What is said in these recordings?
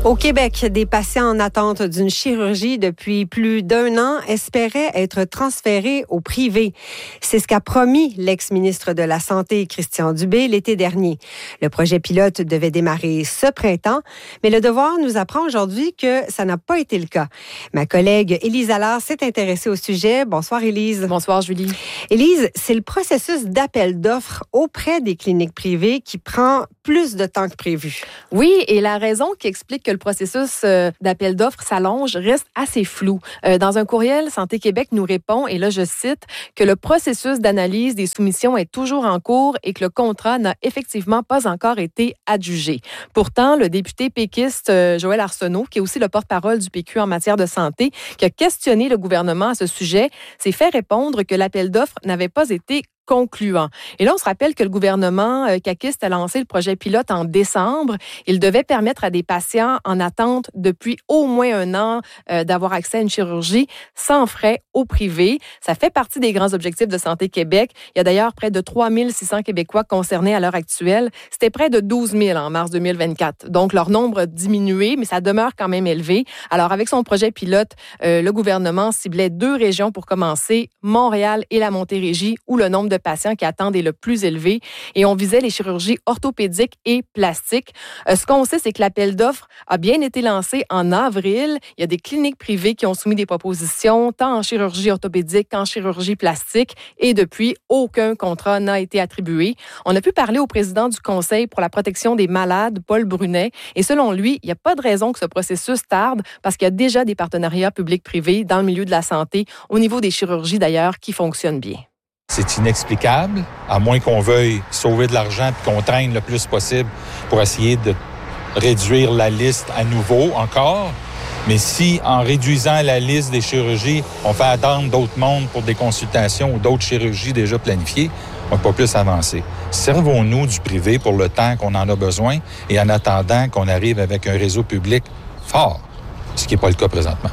Au Québec, des patients en attente d'une chirurgie depuis plus d'1 an espéraient être transférés au privé. C'est ce qu'a promis l'ex-ministre de la Santé, Christian Dubé, l'été dernier. Le projet pilote devait démarrer ce printemps, mais le Devoir nous apprend aujourd'hui que ça n'a pas été le cas. Ma collègue Élise Allard s'est intéressée au sujet. Bonsoir, Élise. Bonsoir, Julie. Élise, c'est le processus d'appel d'offres auprès des cliniques privées qui prend plus de temps que prévu. Oui, et la raison qui explique que le processus d'appel d'offres s'allonge reste assez floue. Dans un courriel, Santé Québec nous répond, et là je cite, que le processus d'analyse des soumissions est toujours en cours et que le contrat n'a effectivement pas encore été adjugé. Pourtant, le député péquiste Joël Arsenault, qui est aussi le porte-parole du PQ en matière de santé, qui a questionné le gouvernement à ce sujet, s'est fait répondre que l'appel d'offres n'avait pas été concluant. Et là, on se rappelle que le gouvernement caquiste a lancé le projet pilote en décembre. Il devait permettre à des patients en attente depuis au moins 1 an d'avoir accès à une chirurgie sans frais au privé. Ça fait partie des grands objectifs de Santé Québec. Il y a d'ailleurs près de 3600 Québécois concernés à l'heure actuelle. C'était près de 12 000 en mars 2024. Donc, leur nombre a diminué, mais ça demeure quand même élevé. Alors, avec son projet pilote, le gouvernement ciblait 2 régions pour commencer, Montréal et la Montérégie, où le nombre de patients qui attendent est le plus élevé. Et on visait les chirurgies orthopédiques et plastiques. Ce qu'on sait, c'est que l'appel d'offres a bien été lancé en avril. Il y a des cliniques privées qui ont soumis des propositions, tant en chirurgie orthopédique qu'en chirurgie plastique. Et depuis, aucun contrat n'a été attribué. On a pu parler au président du Conseil pour la protection des malades, Paul Brunet. Et selon lui, il n'y a pas de raison que ce processus tarde parce qu'il y a déjà des partenariats publics-privés dans le milieu de la santé, au niveau des chirurgies d'ailleurs, qui fonctionnent bien. C'est inexplicable, à moins qu'on veuille sauver de l'argent et qu'on traîne le plus possible pour essayer de réduire la liste à nouveau encore. Mais si, en réduisant la liste des chirurgies, on fait attendre d'autres mondes pour des consultations ou d'autres chirurgies déjà planifiées, on ne peut pas plus avancer. Servons-nous du privé pour le temps qu'on en a besoin et en attendant qu'on arrive avec un réseau public fort, ce qui n'est pas le cas présentement.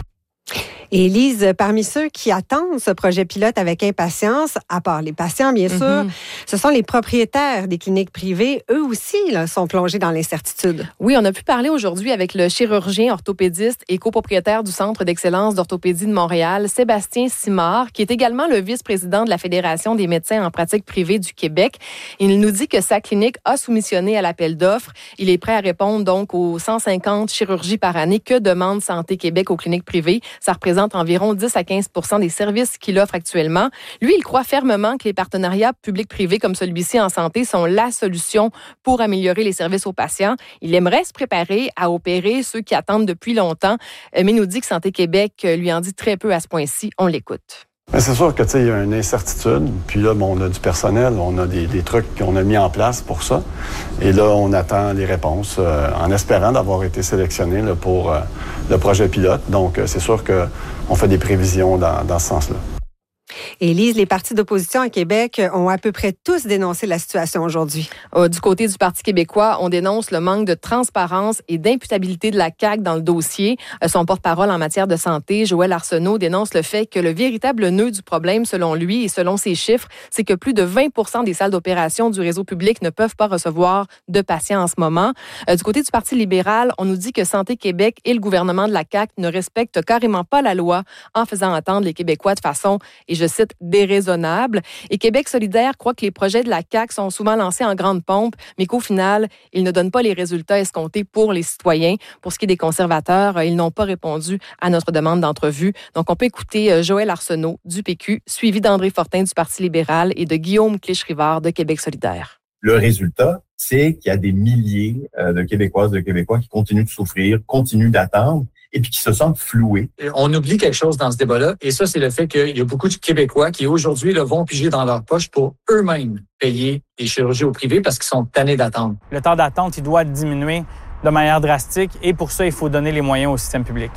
Et Élise, parmi ceux qui attendent ce projet pilote avec impatience, à part les patients, bien sûr, ce sont les propriétaires des cliniques privées. Eux aussi là, sont plongés dans l'incertitude. Oui, on a pu parler aujourd'hui avec le chirurgien orthopédiste et copropriétaire du Centre d'excellence d'orthopédie de Montréal, Sébastien Simard, qui est également le vice-président de la Fédération des médecins en pratique privée du Québec. Il nous dit que sa clinique a soumissionné à l'appel d'offres. Il est prêt à répondre donc aux 150 chirurgies par année que demande Santé Québec aux cliniques privées. Ça représente environ 10 à 15 % des services qu'il offre actuellement. Lui, il croit fermement que les partenariats publics-privés comme celui-ci en santé sont la solution pour améliorer les services aux patients. Il aimerait se préparer à opérer ceux qui attendent depuis longtemps, mais nous dit que Santé Québec lui en dit très peu à ce point-ci. On l'écoute. Mais c'est sûr que il y a une incertitude. Puis là, on a du personnel, on a des trucs qu'on a mis en place pour ça. Et là, on attend les réponses en espérant d'avoir été sélectionné là, pour le projet pilote. Donc, c'est sûr qu'on fait des prévisions dans ce sens-là. Élise, les partis d'opposition à Québec ont à peu près tous dénoncé la situation aujourd'hui. Du côté du Parti québécois, on dénonce le manque de transparence et d'imputabilité de la CAQ dans le dossier. Son porte-parole en matière de santé, Joël Arsenault, dénonce le fait que le véritable nœud du problème, selon lui et selon ses chiffres, c'est que plus de 20 % des salles d'opération du réseau public ne peuvent pas recevoir de patients en ce moment. Du côté du Parti libéral, on nous dit que Santé Québec et le gouvernement de la CAQ ne respectent carrément pas la loi en faisant attendre les Québécois de façon, et je cite, déraisonnable. Et Québec solidaire croit que les projets de la CAQ sont souvent lancés en grande pompe, mais qu'au final, ils ne donnent pas les résultats escomptés pour les citoyens. Pour ce qui est des conservateurs, ils n'ont pas répondu à notre demande d'entrevue. Donc, on peut écouter Joël Arsenault du PQ, suivi d'André Fortin du Parti libéral et de Guillaume Clich-Rivard de Québec solidaire. Le résultat, c'est qu'il y a des milliers de Québécoises, de Québécois qui continuent de souffrir, continuent d'attendre, et puis qui se sentent floués. On oublie quelque chose dans ce débat-là, et ça, c'est le fait qu'il y a beaucoup de Québécois qui, aujourd'hui, là, vont piger dans leur poche pour eux-mêmes payer des chirurgies au privé parce qu'ils sont tannés d'attendre. Le temps d'attente, il doit diminuer de manière drastique, et pour ça, il faut donner les moyens au système public.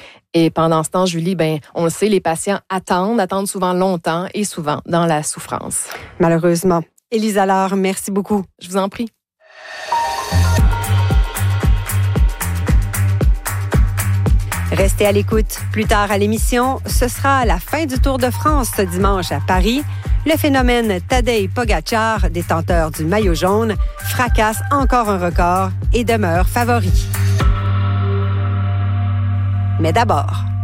Et pendant ce temps, Julie, on le sait, les patients attendent souvent longtemps et souvent dans la souffrance. Malheureusement. Élise Allard, merci beaucoup. Je vous en prie. Restez à l'écoute. Plus tard à l'émission, ce sera la fin du Tour de France ce dimanche à Paris. Le phénomène Tadej Pogačar, détenteur du maillot jaune, fracasse encore un record et demeure favori. Mais d'abord...